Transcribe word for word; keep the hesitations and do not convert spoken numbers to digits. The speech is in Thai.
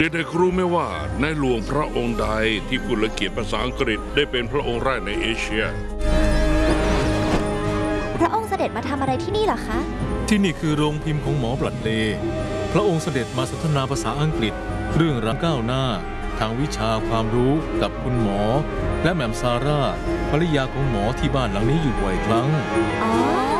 เด็กๆรู้ไหมว่าในหลวงพระองค์ใดที่พูดและเขียนภาษาอังกฤษได้เป็นพระองค์แรกในเอเชียพระองค์เสด็จมาทำอะไรที่นี่เหรอคะที่นี่คือโรงพิมพ์ของหมอบลัดเลย์พระองค์เสด็จมาสนทนาภาษาอังกฤษเรื่องราวก้าวหน้าทางวิชาความรู้กับคุณหมอ และแหม่มซาร่าภรรยาของหมอที่บ้านหลังนี้อยู่บ่อยครั้งอ๋อ